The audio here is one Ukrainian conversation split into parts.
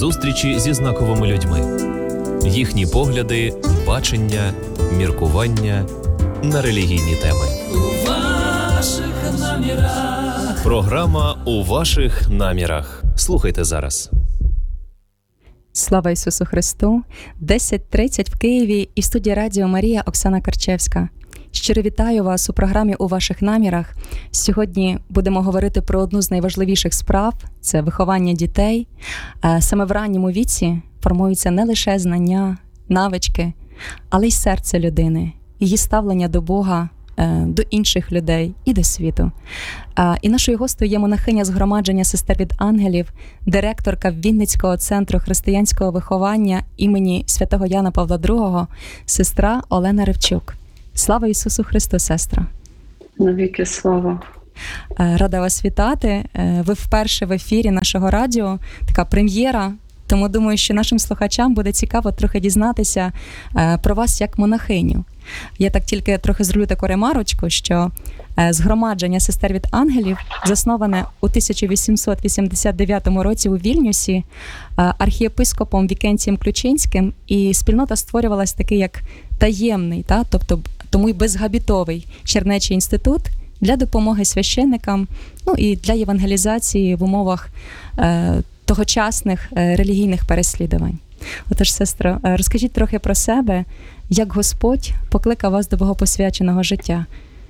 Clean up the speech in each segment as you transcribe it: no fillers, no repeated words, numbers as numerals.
Зустрічі зі знаковими людьми. Їхні погляди, бачення, міркування на релігійні теми. У ваших намірах. Програма «У ваших намірах». Слухайте зараз. Слава Ісусу Христу! 10:30 в Києві і в студії Радіо Марія Оксана Карчевська. Щиро вітаю вас у програмі «У ваших намірах». Сьогодні будемо говорити про одну з найважливіших справ – це виховання дітей. Саме в ранньому віці формуються не лише знання, навички, але й серце людини, її ставлення до Бога, до інших людей і до світу. І нашою гостею є монахиня згромадження «Сестер від ангелів», директорка Вінницького центру християнського виховання імені святого Яна Павла II, сестра Олена Ревчук. Слава Ісусу Христу, сестра! Навіки слава! Рада вас вітати. Ви вперше в ефірі нашого радіо, така прем'єра, тому думаю, що нашим слухачам буде цікаво трохи дізнатися про вас як монахиню. Я так тільки трохи зроблю таку ремарочку, що згромадження «Сестер від ангелів» засноване у 1889 році у Вільнюсі архієпископом Вікентієм Ключинським, і спільнота створювалась такий як таємний, тобто тому й безгабітовий чернечий інститут для допомоги священникам, і для євангелізації в умовах тогочасних релігійних переслідувань. Отож, сестро, розкажіть трохи про себе, як Господь покликав вас до богопосвяченого життя.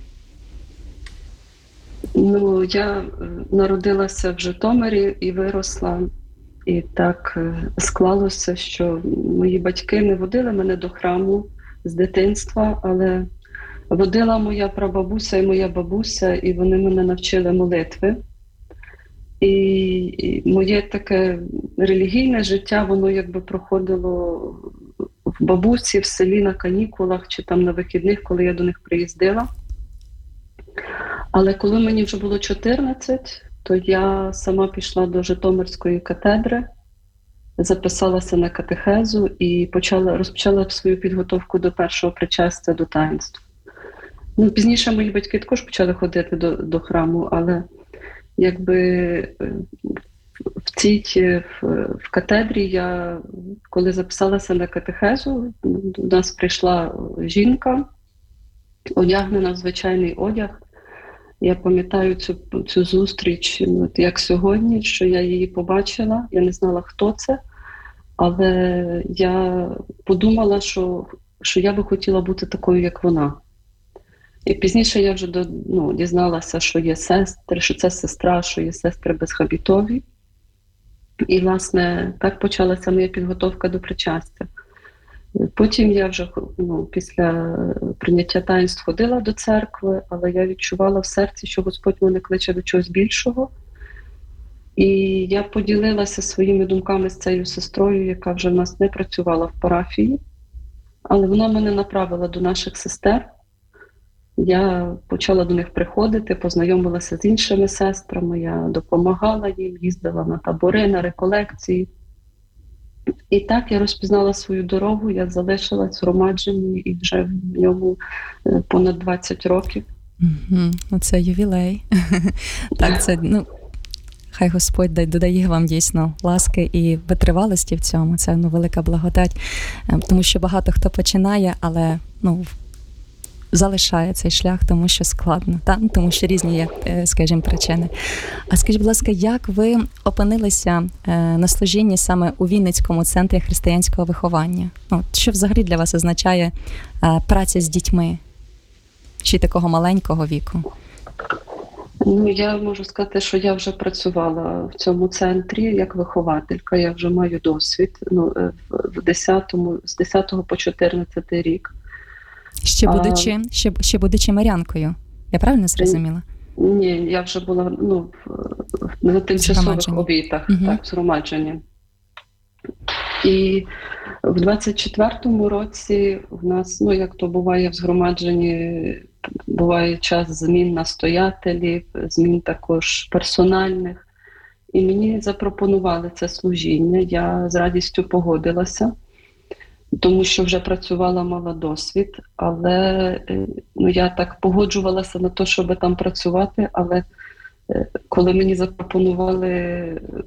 Я народилася в Житомирі і виросла. І так склалося, що мої батьки не водили мене до храму з дитинства, але водила моя прабабуся і моя бабуся, і вони мене навчили молитви. І моє таке релігійне життя, воно якби проходило в бабусі, в селі на канікулах чи там на вихідних, коли я до них приїздила. Але коли мені вже було 14, то я сама пішла до Житомирської катедри, записалася на катехезу і розпочала свою підготовку до першого причастя до таїнств. Пізніше мої батьки також почали ходити до храму, але якби в катедрі я, коли записалася на катехезу, до нас прийшла жінка, одягнена в звичайний одяг. Я пам'ятаю цю зустріч, як сьогодні, що я її побачила, я не знала, хто це, але я подумала, що я би хотіла бути такою, як вона. І пізніше я вже дізналася, що є сестри, що це сестра, що є сестри безхабітові. І, власне, так почалася моя підготовка до причастя. Потім я вже після прийняття таїнств ходила до церкви, але я відчувала в серці, що Господь мене кличе до чогось більшого. І я поділилася своїми думками з цією сестрою, яка вже в нас не працювала в парафії, але вона мене направила до наших сестер. Я почала до них приходити, познайомилася з іншими сестрами, я допомагала їм, їздила на табори, на реколекції. І так я розпізнала свою дорогу, я залишилась в згромадженні і вже в ньому понад 20 років. Це ювілей. Так, це, хай Господь додає вам дійсно ласки і витривалості в цьому. Це велика благодать, тому що багато хто починає, але залишає цей шлях, тому що складно, тому що різні є, скажімо, причини. А скажіть, будь ласка, як ви опинилися на служінні саме у Вінницькому центрі християнського виховання? Що взагалі для вас означає праця з дітьми? Чи такого маленького віку? Я можу сказати, що я вже працювала в цьому центрі як вихователька, я вже маю досвід з 10 по 14 рік. Ще будучи мирянкою. Я правильно зрозуміла? Ні, я вже була на тимчасових обітах, в згромадженні. І в 24-му році в нас, як то буває в згромадженні, буває час змін настоятелів, змін також персональних. І мені запропонували це служіння, я з радістю погодилася. Тому що вже працювала, мала досвід, але я так погоджувалася на те, щоб там працювати, але коли мені запропонували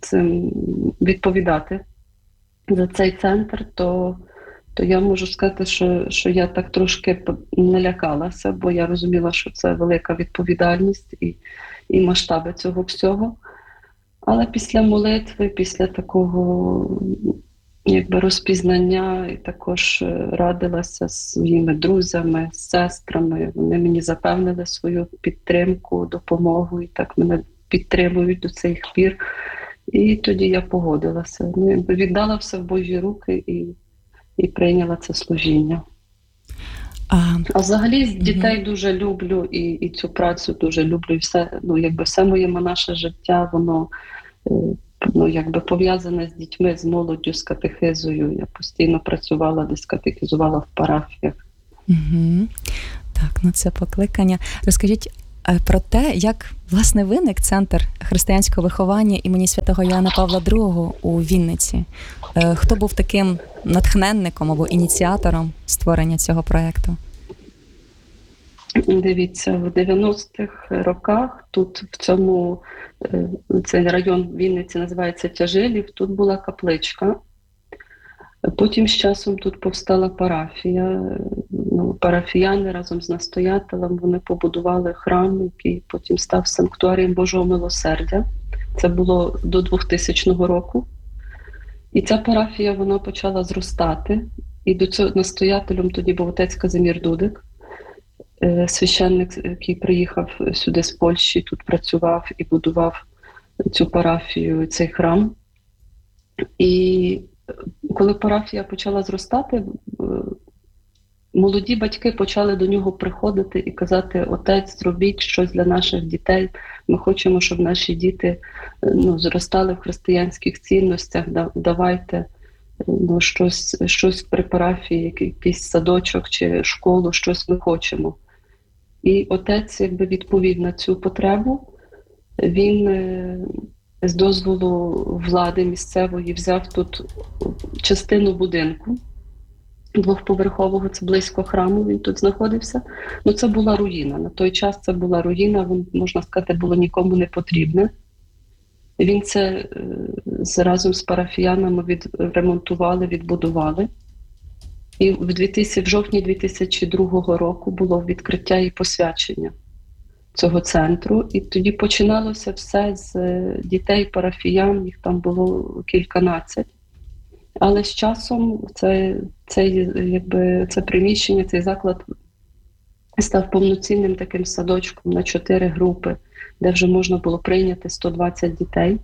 цим відповідати за цей центр, то я можу сказати, що я так трошки налякалася, бо я розуміла, що це велика відповідальність і масштаби цього всього. Але після молитви, після такого розпізнання, і також радилася з своїми друзями, з сестрами. Вони мені запевнили свою підтримку, допомогу, і так мене підтримують до цих пір. І тоді я погодилася. Віддала все в Божі руки і прийняла це служіння. А взагалі дітей дуже люблю і цю працю дуже люблю. І все моє монаше життя, воно пов'язане з дітьми, з молоддю, з катехизою. Я постійно працювала, десь катехизувала в парафіях. Угу. Так, це покликання. Розкажіть про те, як, власне, виник Центр християнського виховання імені святого Йоанна Павла II у Вінниці. Хто був таким натхненником або ініціатором створення цього проєкту? Дивіться, в 90-х роках тут цей район Вінниці називається Тяжилів, тут була капличка. Потім з часом тут повстала парафія. Парафіяни разом з настоятелем, вони побудували храм, який потім став санктуарієм Божого милосердя. Це було до 2000 року. І ця парафія, вона почала зростати. І до цього настоятелем тоді був отець Казимір Дудик, священник, який приїхав сюди з Польщі, тут працював і будував цю парафію, цей храм. І коли парафія почала зростати, молоді батьки почали до нього приходити і казати: отець, зробіть щось для наших дітей. Ми хочемо, щоб наші діти зростали в християнських цінностях. Давайте щось при парафії, якийсь садочок чи школу, щось ми хочемо. І отець відповів на цю потребу. Він з дозволу влади місцевої взяв тут частину будинку двохповерхового, це близько храму, він тут знаходився. Це була руїна. На той час це була руїна, можна сказати, було нікому не потрібне. Він це разом з парафіянами відремонтували, відбудували. І в жовтні 2002 року було відкриття і посвячення цього центру. І тоді починалося все з дітей парафіян, їх там було кільканадцять. Але з часом це приміщення, цей заклад став повноцінним таким садочком на 4 групи, де вже можна було прийняти 120 дітей.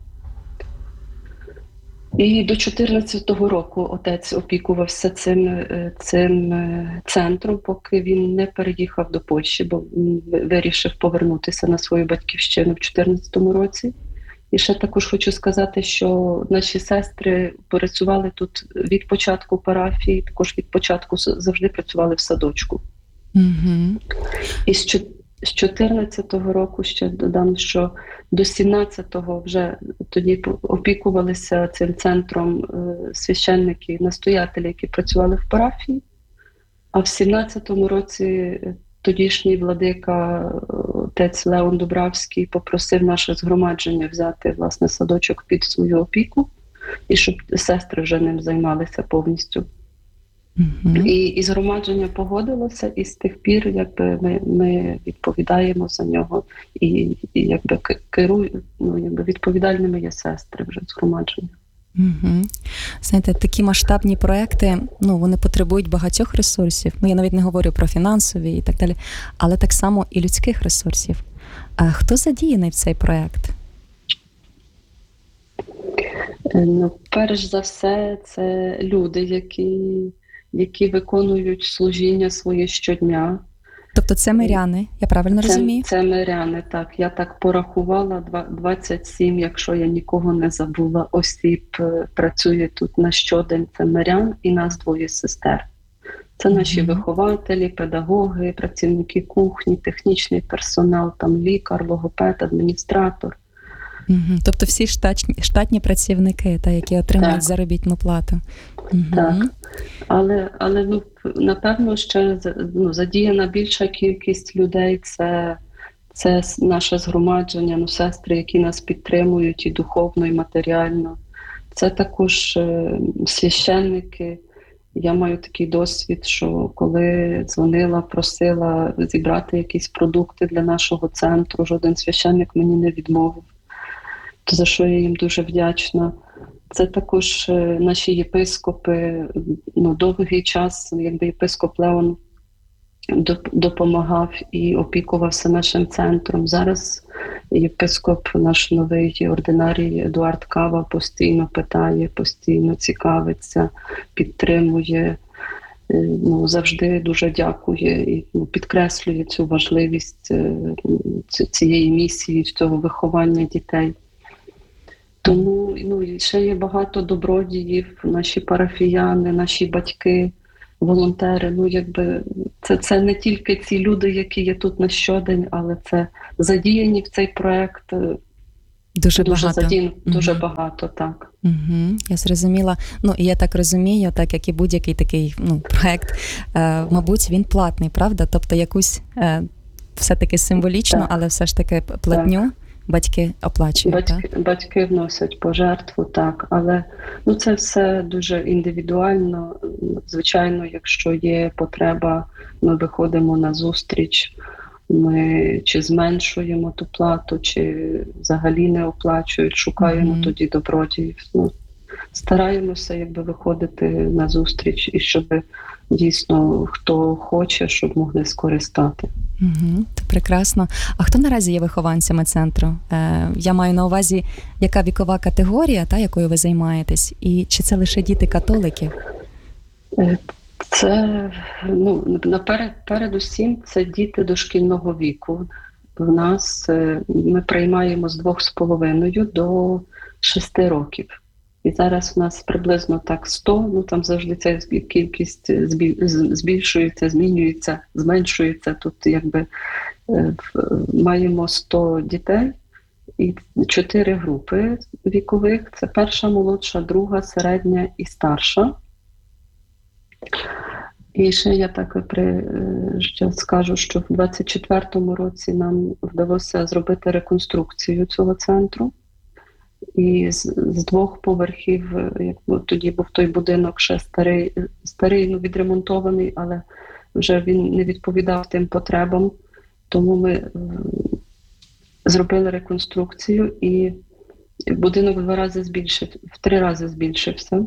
І до 2014 року отець опікувався цим центром, поки він не переїхав до Польщі, бо він вирішив повернутися на свою батьківщину в 2014 році. І ще також хочу сказати, що наші сестри працювали тут від початку парафії, також від початку завжди працювали в садочку. Mm-hmm. І з 2014 року ще додам, що до 17-го вже тоді опікувалися цим центром священники, настоятелі, які працювали в парафії. А в 17-му році тодішній владика, отець Леон Дубравський, попросив наше згромадження взяти, власне, садочок під свою опіку, і щоб сестри вже ним займалися повністю. Mm-hmm. І згромадження погодилося, і з тих пір ми відповідаємо за нього, і відповідальними є сестри вже згромадження. Угу. Знаєте, такі масштабні проекти, вони потребують багатьох ресурсів. Я навіть не говорю про фінансові і так далі, але так само і людських ресурсів. А хто задіяний в цей проект? Перш за все, це люди, які виконують служіння своє щодня. Тобто це миряни, я правильно розумію? Це миряни, так. Я так порахувала, 27, якщо я нікого не забула, осіб працює тут на щодень. Це мирян і нас 2 сестер. Це наші вихователі, педагоги, працівники кухні, технічний персонал, там лікар, логопед, адміністратор. Тобто всі штатні працівники, які отримують заробітну плату. Так. Але напевно, ще задіяна більша кількість людей – це Це наше згромадження, ну, сестри, які нас підтримують і духовно, і матеріально. Це також священники. Я маю такий досвід, що коли дзвонила, просила зібрати якісь продукти для нашого центру, жоден священник мені не відмовив, за що я їм дуже вдячна. Це також наші єпископи. Ну, довгий час, якби єпископ Леон допомагав і опікувався нашим центром. Зараз єпископ, наш новий ординарій Едуард Кава, постійно питає, постійно цікавиться, підтримує, ну, завжди дуже дякує і підкреслює цю важливість цієї місії, цього виховання дітей. Тому, ну, і ще є багато добродіїв, наші парафіяни, наші батьки, волонтери. Ну, якби це не тільки ці люди, які є тут на щодень, але це задіяні в цей проект Дуже багато. Дуже багато, так. Я зрозуміла. Ну, і я так розумію, так як і будь-який такий, ну, проект, мабуть, він платний, правда? Тобто якусь все-таки символічно, так, але все ж таки платню так батьки оплачують, так? Батьки вносять пожертву, так, але, ну, це все дуже індивідуально. Звичайно, якщо є потреба, ми виходимо на зустріч, ми чи зменшуємо ту плату, чи взагалі не оплачують, шукаємо тоді добродіїв. Ну, стараємося якби виходити на зустріч, і щоб дійсно хто хоче, щоб могли скористати. Це прекрасно. А хто наразі є вихованцями центру? Я маю на увазі, яка вікова категорія, та, якою ви займаєтесь, і чи це лише діти католиків? Це, ну, передусім, це діти дошкільного віку. В нас ми приймаємо з 2,5 до 6 років. І зараз в нас приблизно так 100, ну там завжди ця кількість збільшується, змінюється, зменшується. Тут якби маємо 100 дітей і 4 групи вікових. Це перша, молодша, друга, середня і старша. І ще я так ще скажу, що в 24-му році нам вдалося зробити реконструкцію цього центру. І з 2 поверхів, як тоді був той будинок ще старий, ну, відремонтований, але вже він не відповідав тим потребам. Тому ми зробили реконструкцію, і будинок в 3 рази збільшився.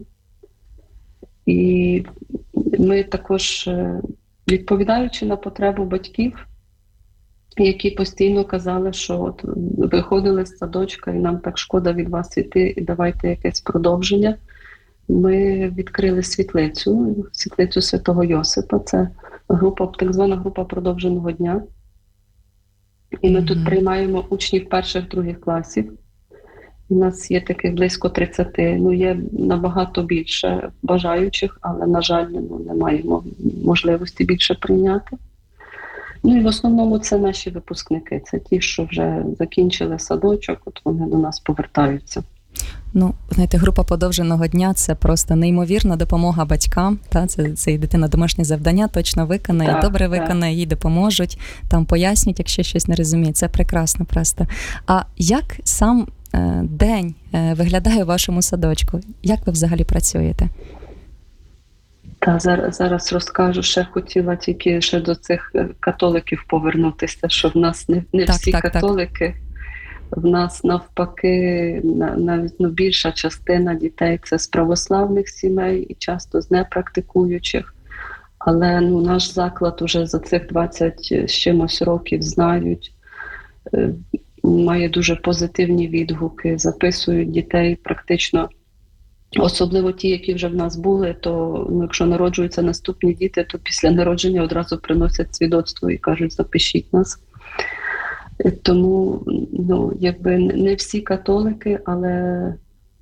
І ми також, відповідаючи на потребу батьків, які постійно казали, що от виходили з садочка і нам так шкода від вас іти, і давайте якесь продовження. Ми відкрили світлицю Святого Йосипа. Це так звана група продовженого дня. І ми тут приймаємо учнів 1-2 класів. У нас є таких близько 30. Ну, є набагато більше бажаючих, але, на жаль, не маємо можливості більше прийняти. Ну і в основному це наші випускники, це ті, що вже закінчили садочок, от вони до нас повертаються. Ну, знаєте, група подовженого дня – це просто неймовірна допомога батькам. Та? Це і дитина домашнє завдання точно виконає, добре виконає, їй допоможуть, там пояснюють, якщо щось не розуміє. Це прекрасно просто. А як сам день виглядає у вашому садочку? Як ви взагалі працюєте? Та зараз розкажу, ще хотіла тільки ще до цих католиків повернутися, що в нас не всі католики, в нас навпаки, навіть більша частина дітей це з православних сімей і часто з непрактикуючих. Але наш заклад уже за цих 20 з чимось років знають, має дуже позитивні відгуки, записують дітей практично. Особливо ті, які вже в нас були, то якщо народжуються наступні діти, то після народження одразу приносять свідоцтво і кажуть, запишіть нас. Тому, якби не всі католики, але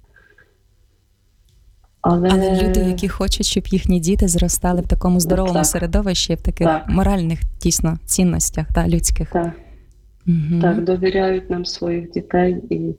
люди, які хочуть, щоб їхні діти зростали в такому здоровому середовищі, в таких моральних, дійсно, цінностях, людських. Так. Так, довіряють нам своїх дітей і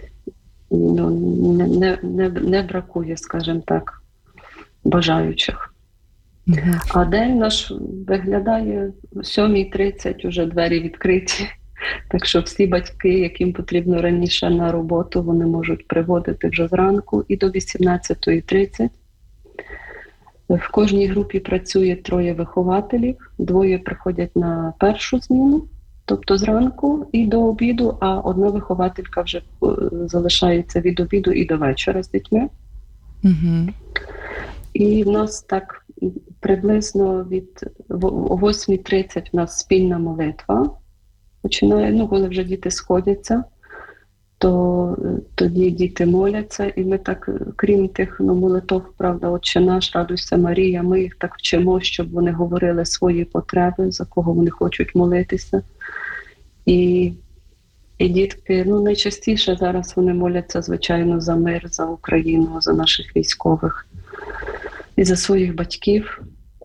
не бракує, скажімо так, бажаючих. А день наш виглядає 7:30, уже двері відкриті. Так що всі батьки, яким потрібно раніше на роботу, вони можуть приводити вже зранку і до 18:30. В кожній групі працює 3 вихователів, 2 приходять на першу зміну, тобто зранку і до обіду, а 1 вихователька вже залишається від обіду і до вечора з дітьми. Угу. І в нас так приблизно о 8:30 в нас спільна молитва. Починає, коли вже діти сходяться, то тоді діти моляться, і ми так, крім тих молитов, правда, Отче наш, радуйся Марія, ми їх так вчимо, щоб вони говорили свої потреби, за кого вони хочуть молитися. І дітки, найчастіше зараз вони моляться, звичайно, за мир, за Україну, за наших військових і за своїх батьків.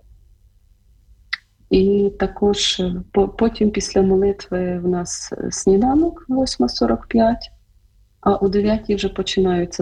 І також потім після молитви в нас сніданок 8:45, а о 9:00 вже починаються